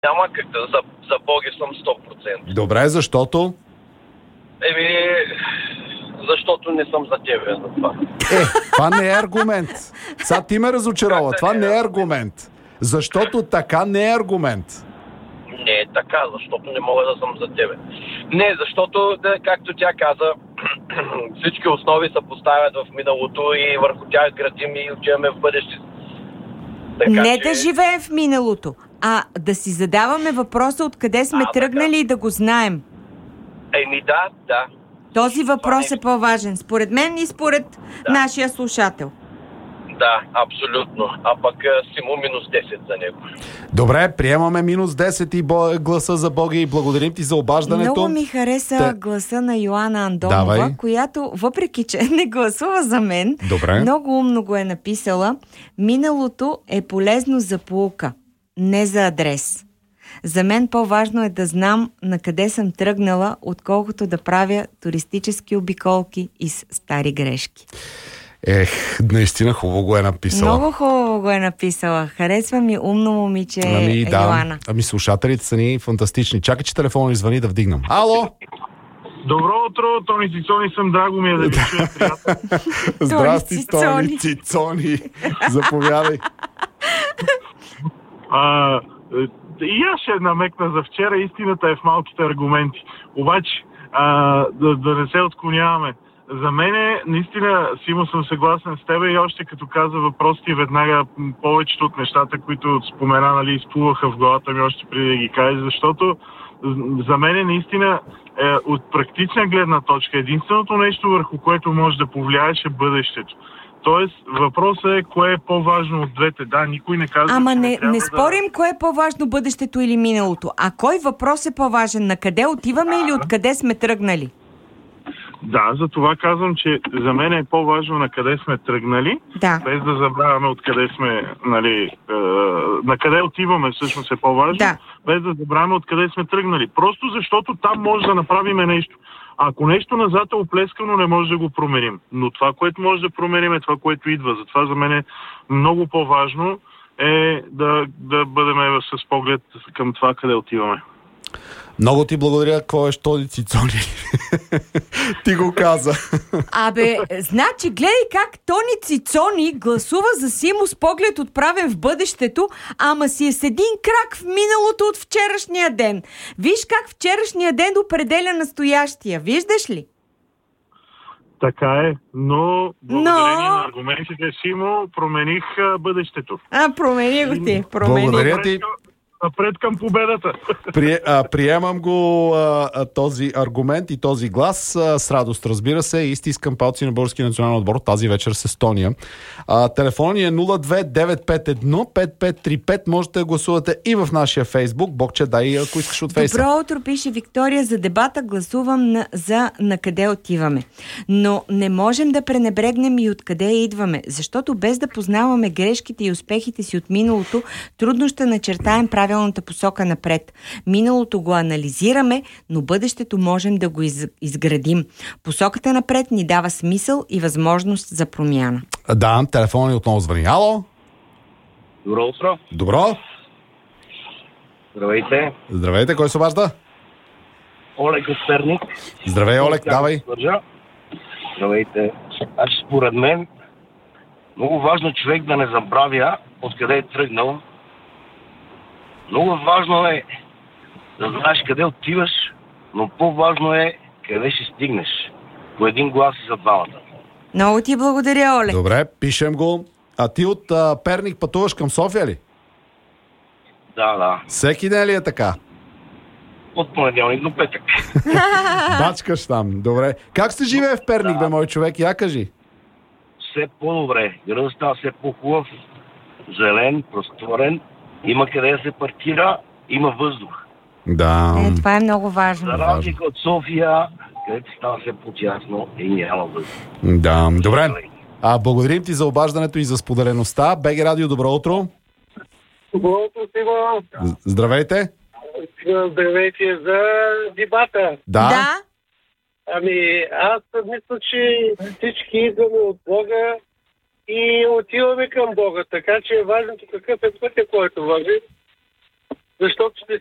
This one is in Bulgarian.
Няма как да за Боги съм 100%. Добре, защото? Защото не съм за тебе за това. Това не е аргумент. Сега ти ме разочарова. Това не е аргумент. Защото така не е аргумент. Не е така, защото не мога да съм за тебе. Не, защото, както тя каза, всички основи се поставят в миналото и върху тях градим и отиваме в бъдеще. Не да живеем в миналото, а да си задаваме въпроса откъде сме тръгнали и да го знаем. Да. Този въпрос е по-важен, според мен и според нашия слушател. Да, абсолютно. А пък си му минус 10 за него. Добре, приемаме минус 10 и гласа за Боги и благодарим ти за обаждането. Много ми хареса гласа на Йоана Андонова, която, въпреки че не гласува за мен, много умно го е написала. Миналото е полезно за поука, не за адрес. За мен по-важно е да знам на къде съм тръгнала, отколкото да правя туристически обиколки из стари грешки. Наистина хубаво го е написала. Много хубаво го е написала. Харесва ми умно момиче Йоана. Слушателите са ни фантастични. Чакай, че телефонът ни звъни да вдигнам. Ало! Добро утро, Тони Цицони съм, драго ми е да ви чуя, приятел. Здрасти, Тони Цицони. Заповядай. И аз ще намекна за вчера, истината е в малките аргументи. Обаче, да не се отклоняваме. За мен наистина, Симо, съм съгласен с тебе и още като каза въпросите веднага повечето от нещата, които спомена, изплуваха в главата ми още преди да ги кажа, защото за мен наистина от практична гледна точка единственото нещо, върху което може да повлияеш, е бъдещето. Тоест, въпросът е кое е по-важно от двете. Да, никой не казва... Ама не спорим кое е по-важно, бъдещето или миналото. А кой въпрос е по-важен? На къде отиваме или откъде сме тръгнали? Да, за това казвам, че за мен е по-важно на къде сме тръгнали, без да забравяме откъде сме, на къде отиваме всъщност е по-важно, без да забравяме откъде сме тръгнали. Просто защото там може да направим нещо. Ако нещо назад е оплескано, не може да го променим. Но това, което може да променим, е това, което идва. Затова за мен е много по-важно да бъдем с поглед към това, къде отиваме. Много ти благодаря, какво е Тони Цицони. Ти го каза. Значи, гледай как Тони Цицони гласува за Симо с поглед отправен в бъдещето, ама си е с един крак в миналото от вчерашния ден. Виж как вчерашния ден определя настоящия. Виждаш ли? Така е, но благодарение на аргументите, Симо, промених бъдещето. Промени го ти. Благодаря ти. Напред към победата. Приемам го този аргумент и този глас с радост, разбира се, и стискам палци на българския национален отбор тази вечер с Естония. Телефонът ни е 02951-5535. Можете да гласувате и в нашия Фейсбук. Богче, дай, ако искаш от Фейса. Добро утро, пише Виктория. За дебата гласувам за на къде отиваме. Но не можем да пренебрегнем и откъде идваме, защото без да познаваме грешките и успехите си от миналото, трудно ще начертаем правилната посока напред. Миналото го анализираме, но бъдещето можем да го изградим. Посоката напред ни дава смисъл и възможност за промяна. Да, телефонът отново звъни. Ало? Добро утро. Добро. Здравейте. Здравейте, кой се обажда? Олег от Перник. Здравей, Олег, давай. Здравейте. Според мен много важно човек да не забравя откъде е тръгнал. Много важно е да знаеш къде отиваш, но по-важно е къде ще стигнеш. По един глас и за двамата. Много ти благодаря, Олег. Добре, пишем го. А ти от Перник пътуваш към София ли? Да. Всеки ден ли е така? От понеделник до петък. Бачкаш там, добре. Как се живее в Перник, бе, мой човек? Я кажи. Все по-добре. Градът става все по-хубав, зелен, просторен. Има къде да се паркира, има въздух. Да. Това е много важно. За разлика от София, където става все по-тясно и няма въздух. Да, добре. Благодарим ти за обаждането и за споделеността. БГ Радио, добро утро. Добро утро, Сима. Здравейте. Здравейте за дебата. Да. Аз мисля, че всички идваме от Бога и отиваме към Бога. Така че е важното какъв е пътя, който върви. защото ще